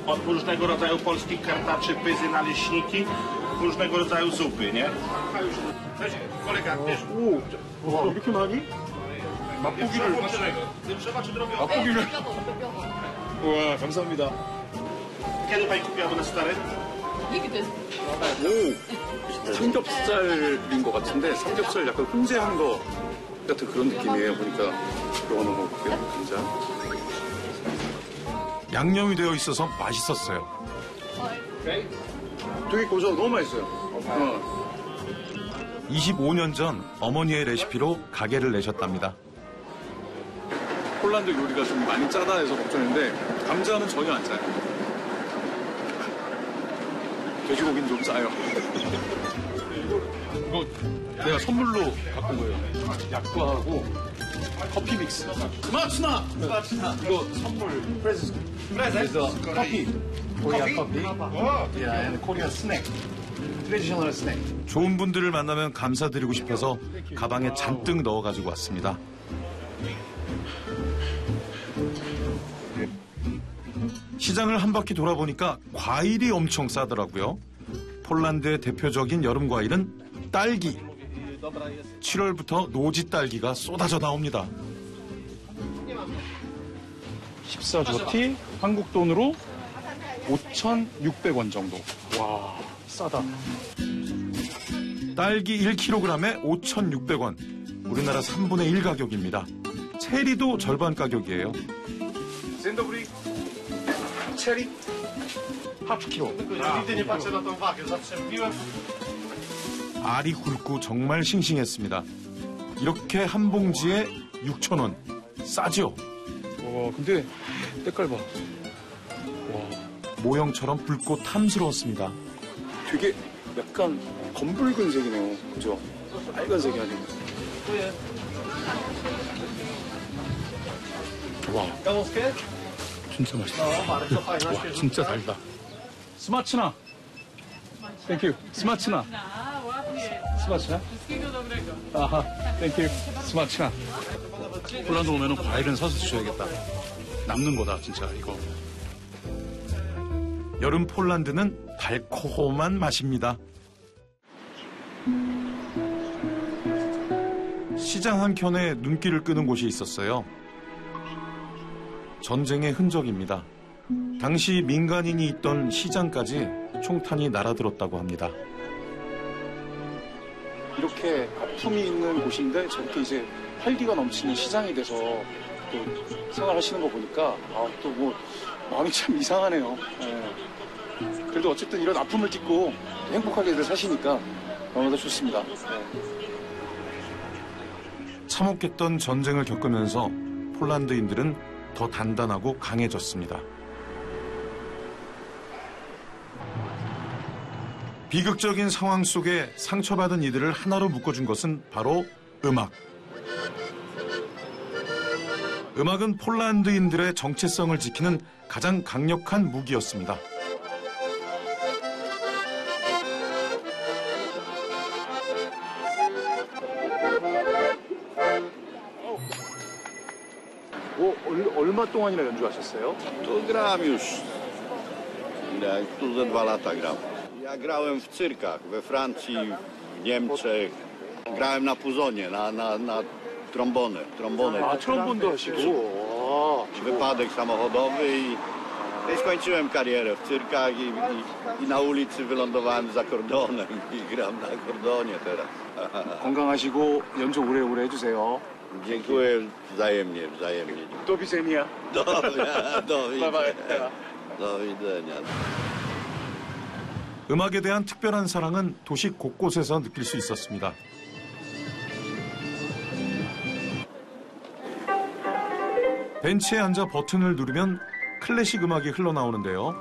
od różnego rodzaju polskich kartaczy, pyzy, naleśniki, różnego rodzaju zupy, nie? A już, weź, kolega, wiesz. 와, 이렇게 많이? 맛보기를. Drzewa czy drobiowe? 맛보기를. 와, 감사합니다. Kiedy pani kupiła u nas stary? Nigdy. 오, 삼겹살인 것 같은데 삼겹살 약간 훈제한 거 같은 그런 느낌이에요. 보니까 이거 하나 먹을게요. 감자. 양념이 되어 있어서 맛있었어요. 되게 고소하고 너무 맛있어요. 25년 전 어머니의 레시피로 가게를 내셨답니다. 폴란드 요리가 좀 많이 짜다 해서 걱정했는데 감자는 전혀 안 짜요. 돼지고기는 좀 짜요. 이거 내가 선물로 갖고 온 거예요. 약과하고 커피 믹스. 스마츠나! 이거 선물. 프레젠트. 커피. 코리아 커피. Yeah, and Korea snack. 트레디셔널 스낵. 좋은 분들을 만나면 감사드리고 싶어서 가방에 잔뜩 넣어가지고 왔습니다. 시장을 한 바퀴 돌아보니까 과일이 엄청 싸더라고요. 폴란드의 대표적인 여름 과일은 딸기. 7월부터 노지 딸기가 쏟아져 나옵니다. 14조티 한국 돈으로 5,600원 정도. 와, 싸다. 딸기 1kg에 5,600원. 우리나라 3분의 1 가격입니다. 체리도 절반 가격이에요. 샌더브리 체리 하프 키로. Nigdy nie patrzę na tą wagę, zawsze mówiłem. 알이 굵고 정말 싱싱했습니다. 이렇게 한 봉지에 6,000원. 싸죠? 와, 근데 때깔 봐. 와, 모형처럼 붉고 탐스러웠습니다. 되게 약간 검붉은 색이네요. 그죠? 빨간색이 아니고. 와, 진짜 맛있다. 와, 진짜 달다. 스마츠나. 땡큐. 스마츠나. 스마츠나? 아하, 땡큐. 스마츠나. 폴란드 오면은 과일은 사서 드셔야겠다. 남는 거다, 진짜, 이거. 여름 폴란드는 달콤한 맛입니다. 시장 한켠에 눈길을 끄는 곳이 있었어요. 전쟁의 흔적입니다. 당시 민간인이 있던 시장까지 총탄이 날아들었다고 합니다. 이렇게 아픔이 있는 곳인데 저렇게 이제 활기가 넘치는 시장이 돼서 또 생활하시는 거 보니까 또 뭐 마음이 참 이상하네요. 예. 그래도 어쨌든 이런 아픔을 딛고 행복하게들 사시니까 너무나 좋습니다. 참혹했던 전쟁을 겪으면서 폴란드인들은 더 단단하고 강해졌습니다. 비극적인 상황 속에 상처받은 이들을 하나로 묶어준 것은 바로 음악. 음악은 폴란드인들의 정체성을 지키는 가장 강력한 무기였습니다. 얼마 동안이나 연주하셨어요? To gram już. Tu ze 2 lata gram. Ja grałem w cyrkach we Francji, w Niemczech. Grałem na puzonie, na trombonę. 아, 트럼본도 하시고. Wypadek samochodowy i skończyłem karierę w cyrkach i na ulicy wylądowałem z akordeonem i gram na akordeonie teraz. 건강하시고 연주 오래오래 해주세요. Dziękuję wzajemnie. Do widzenia. Do widzenia. Bye. Do widzenia. 음악에 대한 특별한 사랑은 도시 곳곳에서 느낄 수 있었습니다. 벤치에 앉아 버튼을 누르면 클래식 음악이 흘러나오는데요.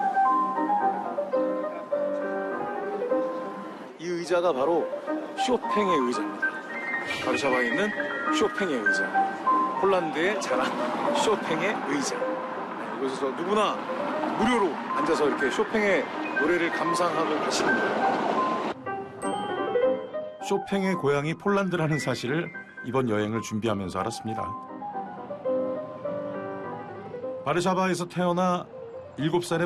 이 의자가 바로 쇼팽의 의자입니다. 바르샤바에 있는 쇼팽의 의자. 폴란드의 자랑 쇼팽의 의자. 이곳에서 누구나 무료로 앉아서 이렇게 쇼팽의 노래를 감상하고 가시는 거예요. 쇼팽의 고향이 폴란드라는 사실을 이번 여행을 준비하면서 알았습니다. 바르샤바에서 태어나 7살의